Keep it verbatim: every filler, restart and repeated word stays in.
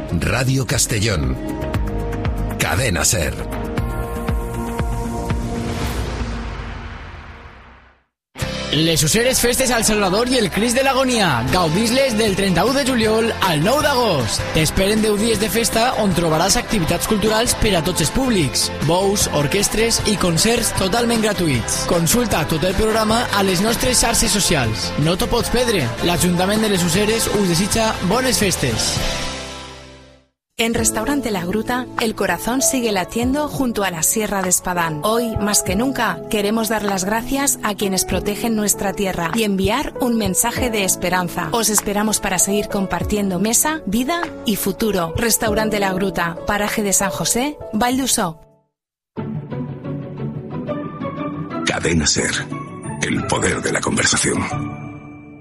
Radio Castellón. Cadena SER. Les Useres Festes al Salvador i el Crist de l'Agonia. Gaudis-les del trenta-u de juliol al nou d'agost. T'esperen deu dies de festa on trobaràs activitats culturals per a tots els públics, bous, orquestres i concerts totalment gratuïts. Consulta tot el programa a les nostres xarxes socials. No t'ho pots perdre. L'Ajuntament de les Useres us desitja bones festes. En Restaurante La Gruta, el corazón sigue latiendo junto a la Sierra de Espadán. Hoy, más que nunca, queremos dar las gracias a quienes protegen nuestra tierra y enviar un mensaje de esperanza. Os esperamos para seguir compartiendo mesa, vida y futuro. Restaurante La Gruta, paraje de San José, Vall d'Uixó. Cadena SER, el poder de la conversación.